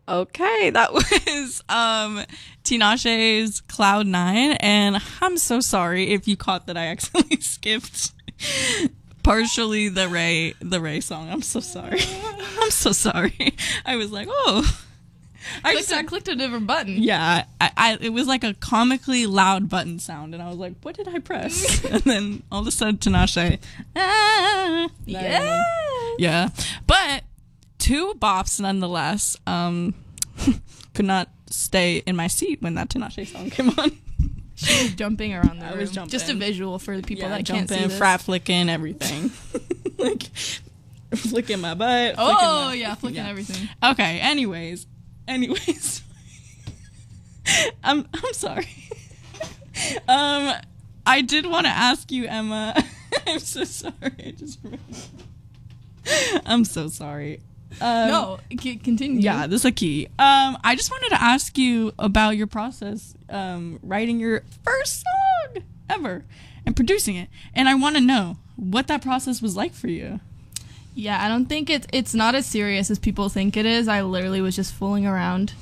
Okay, that was Tinashe's Cloud Nine, and I'm so sorry if you caught that I accidentally skipped partially the Ray song. I'm so sorry. I'm so sorry. I was like, oh, I clicked a different button. Yeah, it was like a comically loud button sound, and I was like, what did I press? And then all of a sudden, Tinashe, yeah, but two bops nonetheless. Could not stay in my seat when that Tinashe song came on. She was jumping around the room. I was jumping. Just a visual for the people that can't see jumping, this. frat flicking, everything. Like, flicking my butt. Flicking everything. Okay, anyways. I'm sorry. I did want to ask you, Emma. I'm so sorry. I just remembered. I'm so sorry. No, continue. Yeah, this is a key. I just wanted to ask you about your process writing your first song ever and producing it. And I want to know what that process was like for you. Yeah, I don't think it's not as serious as people think it is. I literally was just fooling around.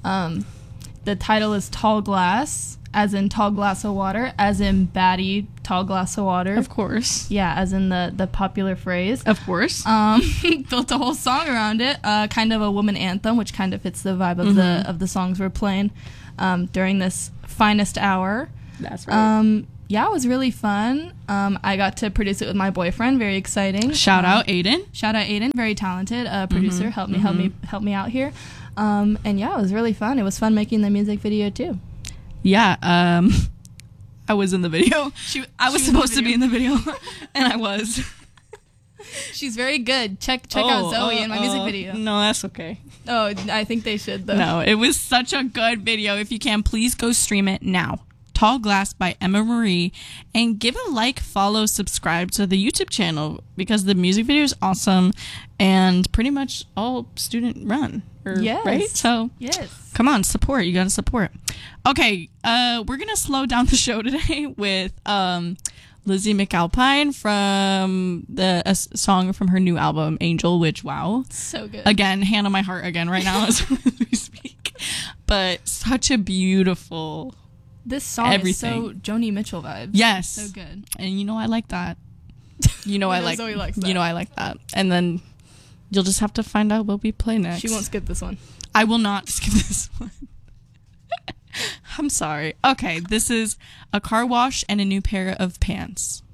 The title is Tall Glass, as in tall glass of water, as in baddie tall glass of water. Of course. Yeah, as in the popular phrase. Of course. Built a whole song around it, kind of a woman anthem, which kind of fits the vibe of the songs we're playing during this finest hour. That's right. Yeah, it was really fun. I got to produce it with my boyfriend. Very exciting. Shout out Aiden. Shout out Aiden, very talented producer. Help me out here. And yeah, it was really fun. It was fun making the music video too. Yeah, I was in the video. I was supposed to be in the video, and I was. She's very good. Check out Zoe in my music video. No, that's okay. Oh, I think they should though. No, it was such a good video. If you can, please go stream it now. Tall Glass by Emma Marie, and give a like, follow, subscribe to the YouTube channel because the music video is awesome and pretty much all student run. Yes. Right? So yes. Come on, support. You gotta support. Okay, we're gonna slow down the show today with Lizzie McAlpine from a song from her new album Angel, which wow, so good. Again, hand on my heart again right now as we speak. But such a beautiful. This song is so Joni Mitchell vibes. Yes. So good. And you know I like that. You know I like Zoe likes that. You know I like that. And then you'll just have to find out what we play next. She won't skip this one. I will not skip this one. I'm sorry. Okay, this is A Car Wash and a New Pair of Pants.